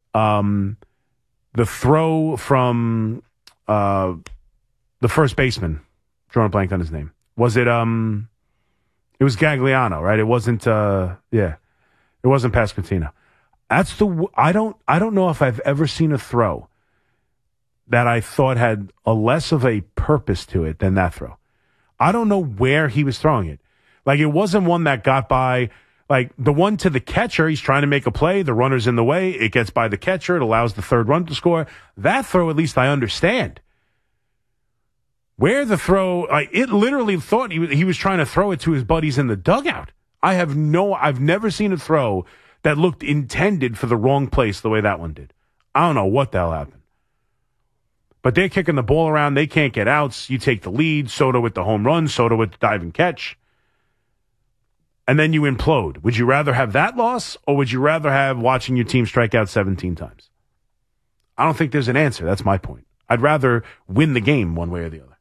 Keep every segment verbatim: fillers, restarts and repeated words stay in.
Um, the throw from uh, the first baseman, drawing a blank on his name. Was it, um, it was Gagliano, right? It wasn't, uh, yeah, it wasn't Pasquantino. That's the, I don't, I don't know if I've ever seen a throw that I thought had a less of a purpose to it than that throw. I don't know where he was throwing it. Like, it wasn't one that got by, like, the one to the catcher, he's trying to make a play, the runner's in the way, it gets by the catcher, it allows the third run to score. That throw, at least I understand. Where the throw, like, it literally thought he was, he was trying to throw it to his buddies in the dugout. I have no, I've never seen a throw that looked intended for the wrong place the way that one did. I don't know what the hell happened. But they're kicking the ball around. They can't get outs. You take the lead. Soto with the home run. Soto with the diving catch. And then you implode. Would you rather have that loss, or would you rather have watching your team strike out seventeen times? I don't think there's an answer. That's my point. I'd rather win the game one way or the other.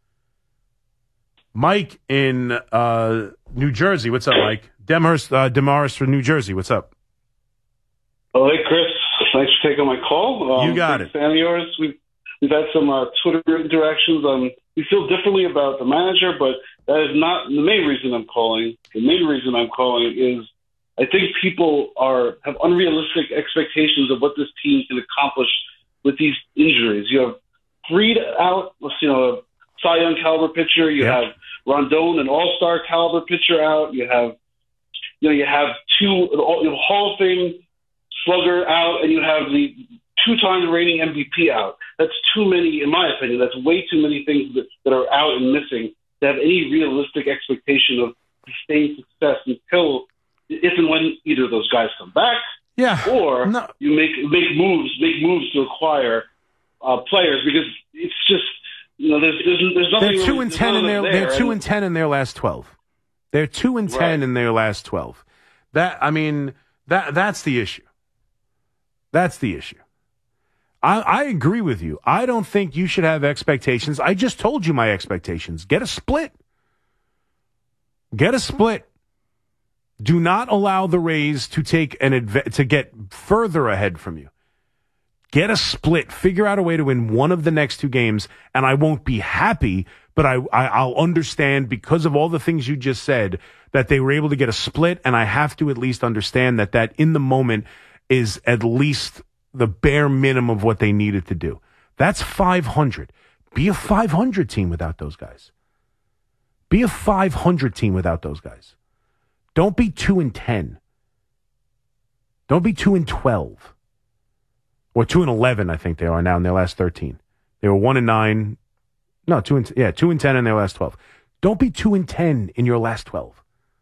Mike in uh, New Jersey. What's up, Mike? Demhurst, uh, Demaris from New Jersey. What's up? Oh, hey, Chris. Thanks for taking my call. Um, you got it. Fan of yours. We've, we've had some uh, Twitter interactions. Um, we feel differently about the manager, but that is not the main reason I'm calling. The main reason I'm calling is I think people are have unrealistic expectations of what this team can accomplish with these injuries. You have Fried out, you know, a Cy Young caliber pitcher. You yep. have Rondon, an all-star caliber pitcher, out. You have, you know, you have two you know, Hall of Fame slugger out, and you have the two-time reigning M V P out. That's too many, in my opinion. That's way too many things that, that are out and missing to have any realistic expectation of sustained success until if and when either of those guys come back, yeah, or no. you make make moves, make moves to acquire uh, players, because it's just you know there's there's, there's nothing. They're two really, and ten in their. There, they're two and, and ten in their last twelve. They're two and ten right. in their last twelve. That I mean that that's the issue. That's the issue. I, I agree with you. I don't think you should have expectations. I just told you my expectations. Get a split. Get a split. Do not allow the Rays to take an adv- to get further ahead from you. Get a split. Figure out a way to win one of the next two games, and I won't be happy, but I, I I'll understand because of all the things you just said that they were able to get a split, and I have to at least understand that that in the moment is at least the bare minimum of what they needed to do. That's five hundred. Be a five hundred team without those guys. Be a five hundred team without those guys. Don't be two and ten. Don't be two and twelve. Or two and eleven, I think they are now in their last thirteen. They were one and nine. No, two and yeah, two and ten in their last twelve. Don't be two and ten in your last twelve.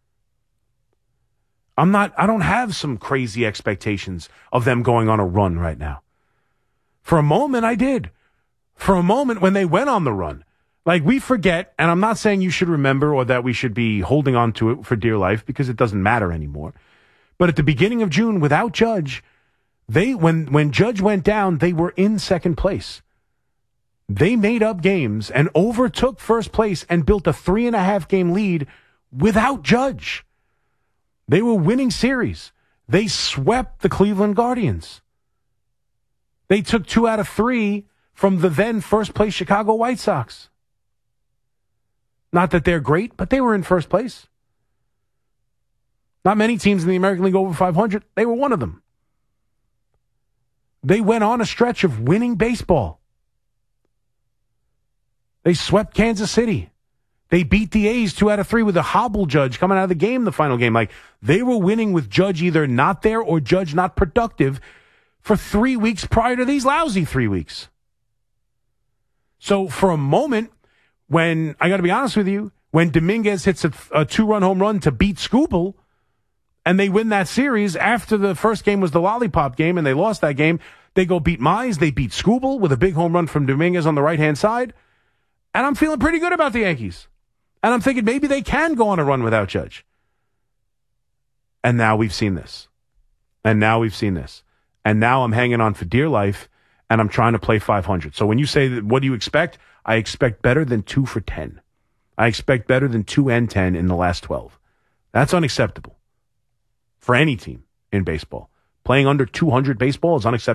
I'm not, I don't have some crazy expectations of them going on a run right now. For a moment, I did. For a moment when they went on the run. Like, we forget, and I'm not saying you should remember or that we should be holding on to it for dear life because it doesn't matter anymore. But at the beginning of June, without Judge, they, when, when Judge went down, they were in second place. They made up games and overtook first place and built a three and a half game lead without Judge. They were winning series. They swept the Cleveland Guardians. They took two out of three from the then first place Chicago White Sox. Not that they're great, but they were in first place. Not many teams in the American League over five hundred. They were one of them. They went on a stretch of winning baseball. They swept Kansas City. They beat the A's two out of three with a hobble Judge coming out of the game, the final game. Like, they were winning with Judge either not there or Judge not productive for three weeks prior to these lousy three weeks. So for a moment, when, I got to be honest with you, when Dominguez hits a, a two-run home run to beat Skubal, and they win that series after the first game was the lollipop game and they lost that game, they go beat Mize, they beat Skubal with a big home run from Dominguez on the right-hand side, and I'm feeling pretty good about the Yankees. And I'm thinking maybe they can go on a run without Judge. And now we've seen this. And now we've seen this. And now I'm hanging on for dear life, and I'm trying to play five hundred. So when you say, that, what do you expect? I expect better than two for ten. I expect better than two and ten in the last twelve. That's unacceptable for any team in baseball. Playing under two hundred baseball is unacceptable.